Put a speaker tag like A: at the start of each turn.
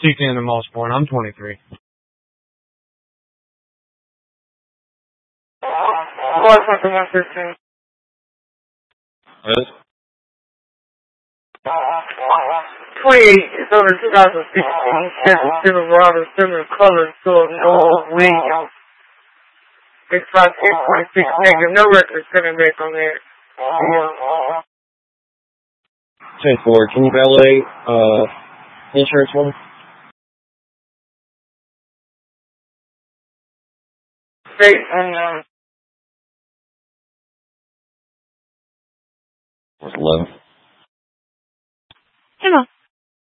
A: 16 in the most point. I'm 23.
B: What? 115.
A: What?
B: 28 is over 2016. Silverado, similar color, so gold wing. 658.6 negative. No records gonna make on there.
A: 10-4. Can you valet insurance one?
B: State and
A: What's 11?
C: Hello.